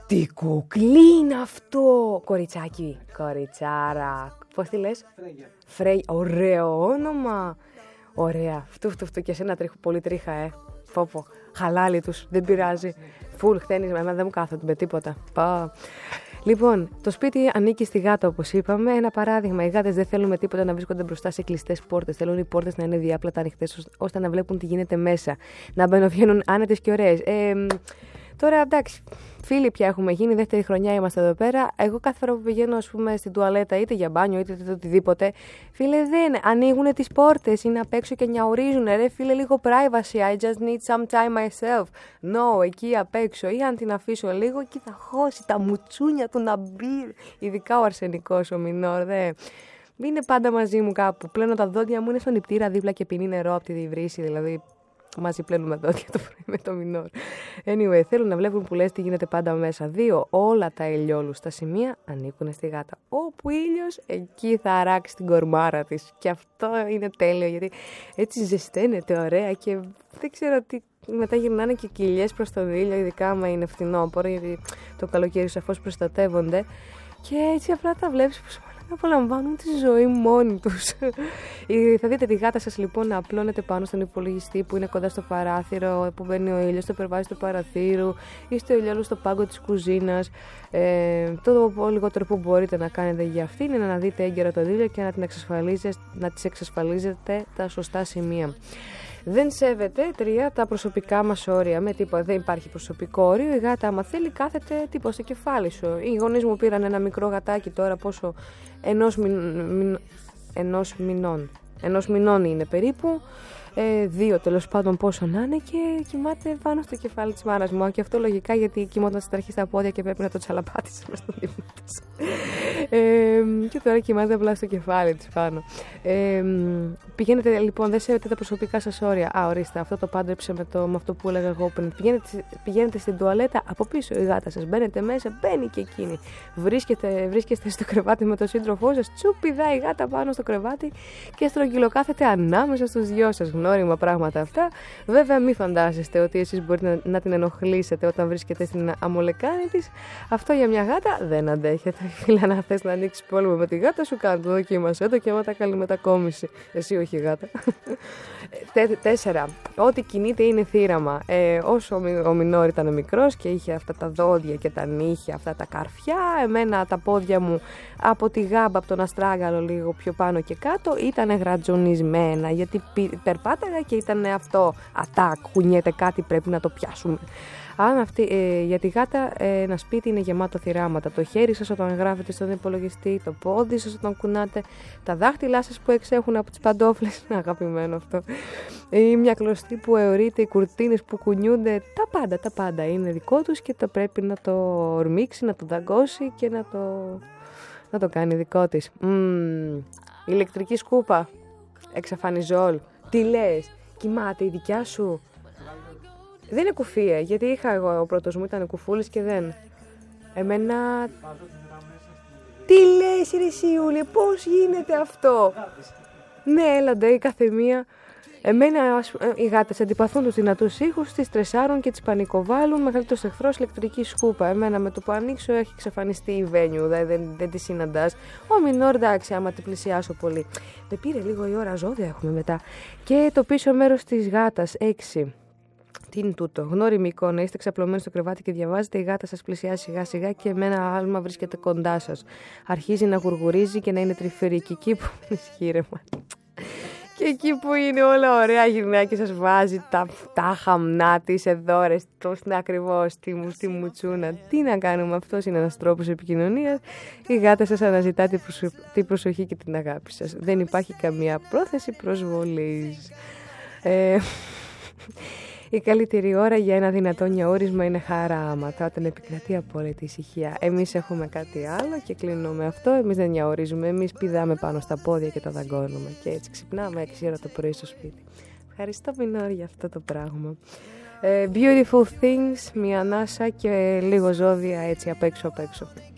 Τι κουκλί είναι αυτό! Κοριτσάκι, κοριτσάρα. Πώς τη λες? Φρέγια. Ωραίο όνομα. Ωραία. Φτου. Και εσένα πολύ τρίχα, Πόπο. Χαλάλι τους. Δεν πειράζει. Φουλ χτένισμα. Εμένα δεν μου κάθονται με τίποτα. Λοιπόν, το σπίτι ανήκει στη γάτα, όπως είπαμε. Ένα παράδειγμα. Οι γάτες δεν θέλουν με τίποτα να βρίσκονται μπροστά σε κλειστές πόρτες. Θέλουν οι πόρτες να είναι διάπλατα ανοιχτές, ώστε να βλέπουν τι γίνεται μέσα. Να μπαινοβγαίνουν άνετες και ωραίες. Τώρα εντάξει, φίλοι πια έχουμε γίνει, δεύτερη χρονιά είμαστε εδώ πέρα. Εγώ κάθε φορά που πηγαίνω, ας πούμε, στην τουαλέτα, είτε για μπάνιο, είτε οτιδήποτε, φίλε, δεν ανοίγουν τις πόρτες, είναι απ' έξω και νιαουρίζουν. Ρε φίλε, λίγο privacy. I just need some time myself. No, εκεί απ' έξω. Ή αν την αφήσω λίγο, εκεί θα χώσει τα μουτσούνια του να μπει. Ειδικά ο αρσενικός, ο Μινόρ, δε. Είναι πάντα μαζί μου κάπου. Πλένω τα δόντια μου, είναι στον νηπτήρα δίπλα και πίνει νερό από τη διβρύση, δηλαδή. Μαζί πλένουμε δόντια το πρωί με το Μινόρ. Anyway, θέλουν να βλέπουν που λες τι γίνεται πάντα μέσα. 2. Όλα τα ηλιόλουστα σημεία ανήκουν στη γάτα. Όπου ήλιος, εκεί θα αράξει την κορμάρα της. Και αυτό είναι τέλειο, γιατί έτσι ζεσταίνεται ωραία και δεν ξέρω τι. Μετά γυρνάνε και κοιλιές προς τον ήλιο, ειδικά άμα είναι φθινόπωρο, γιατί το καλοκαίρι σαφώς προστατεύονται. Και έτσι απλά τα βλέπεις πως απολαμβάνουν τη ζωή μόνοι τους. Θα δείτε τη γάτα σας λοιπόν να απλώνεται πάνω στον υπολογιστή που είναι κοντά στο παράθυρο, που μπαίνει ο ήλιος, το περβάζει του παραθύρου ή στο ηλιόλου στο πάγκο της κουζίνας. Το λιγότερο που μπορείτε να κάνετε για αυτήν είναι να δείτε έγκαιρα τον ήλιο και να της εξασφαλίζετε τα σωστά σημεία. Δεν σέβεται 3 τα προσωπικά μας όρια. Με τίποτα, δεν υπάρχει προσωπικό όριο. Η γάτα, άμα θέλει, κάθεται τίποτα στο κεφάλι σου. Οι γονείς μου πήραν ένα μικρό γατάκι τώρα, πόσο. Ενός μηνών είναι περίπου. 2 τέλος πάντων πόσο να είναι και κοιμάται πάνω στο κεφάλι της μάνας μου. Και αυτό λογικά γιατί κοιμόταν στην αρχή στα πόδια και πρέπει να το τσαλαπάτησε μες στον ύπνο της. Και τώρα κοιμάται απλά στο κεφάλι της πάνω. Πηγαίνετε λοιπόν, δεν σέβετε τα προσωπικά σας όρια. Ορίστε, αυτό το πάντρεψε με αυτό που έλεγα εγώ πριν. Πηγαίνετε στην τουαλέτα από πίσω η γάτα σας. Μπαίνετε μέσα, μπαίνει και εκείνη. Βρίσκεστε στο κρεβάτι με τον σύντροφό σας, τσουπιδάει η γάτα πάνω στο κρεβάτι και στρογγυλοκάθεται ανάμεσα στους δυο σας. Γνώριμα πράγματα αυτά. Βέβαια, μην φαντάζεστε ότι εσείς μπορείτε να την ενοχλήσετε όταν βρίσκεται στην αμολεκάνη της. Αυτό για μια γάτα δεν αντέχεται. Φίλε, να θες να ανοίξεις πόλεμο με τη γάτα σου, κάνε το, δοκίμασέ το και μετά καλή μετακόμιση. Εσύ όχι γάτα. 4. Ό,τι κινείται είναι θύραμα. Όσο ο Μινόρ ήταν μικρός και είχε αυτά τα δόντια και τα νύχια, αυτά τα καρφιά, εμένα τα πόδια μου από τη γάμπα, από τον αστράγαλο λίγο πιο πάνω και κάτω, ήταν γρατζονισμένα γιατί περπάταγα και ήταν αυτό. Ατάκ, κουνιέται κάτι, πρέπει να το πιάσουμε. Για τη γάτα ένα σπίτι είναι γεμάτο θυράματα. Το χέρι σας όταν γράφετε στον υπολογιστή, το πόδι σας όταν κουνάτε, τα δάχτυλά σας που εξέχουν από τις παντόφλες, αγαπημένο αυτό, ή μια κλωστή που αιωρείται, οι κουρτίνες που κουνιούνται, τα πάντα είναι δικό τους και το πρέπει να το ορμήξει, να το δαγκώσει και να το κάνει δικό της. Ηλεκτρική σκούπα, εξαφανιζόλ. Τι λες, κοιμάται η δικιά σου? Δεν είναι κουφία, γιατί είχα εγώ, ο πρώτος μου ήταν κουφούλης και δεν. Εμένα. Τι λες ρε Σιούλη, πώς γίνεται αυτό? Ναι, έλαντε, η καθεμία. Εμένα οι γάτες αντιπαθούν τους δυνατούς ήχους, τις στρεσάρουν και τις πανικοβάλλουν. Μεγαλύτερος εχθρός ηλεκτρική σκούπα. Εμένα με το που ανοίξω έχει εξαφανιστεί η Βένιου, δεν τη συναντάς. Ο Μινόρ, εντάξει, άμα τη πλησιάσω πολύ. Με πήρε λίγο η ώρα, ζώδια έχουμε μετά. Και το πίσω μέρος της γάτας, 6. Τι είναι τούτο? Γνώριμη εικόνα. Είστε ξαπλωμένοι στο κρεβάτι και διαβάζετε. Η γάτα σας πλησιάζει σιγά σιγά και με ένα άλμα βρίσκεται κοντά σας. Αρχίζει να γουργουρίζει και να είναι τρυφερική. Εκεί που ισχύρεμα. Και εκεί που είναι όλα ωραία, γυρνάει και σας βάζει τα χαμνά της εδώ ρε, είναι ακριβώς στη μουτσούνα. Τι να κάνουμε, αυτός είναι ένας τρόπος επικοινωνίας. Η γάτα σας αναζητά την προσοχή και την αγάπη σας. Δεν υπάρχει καμία πρόθεση προσβολής. Η καλύτερη ώρα για ένα δυνατό νιαούρισμα είναι χαράματα, όταν επικρατεί απόλυτη ησυχία. Εμείς έχουμε κάτι άλλο και κλείνουμε με αυτό. Εμείς δεν νιαουρίζουμε, εμείς πηδάμε πάνω στα πόδια και τα δαγκώνουμε. Και έτσι ξυπνάμε 6 ώρα το πρωί στο σπίτι. Ευχαριστώ Μινόρ για αυτό το πράγμα. Beautiful things, μια ανάσα και λίγο ζώδια έτσι απ' έξω.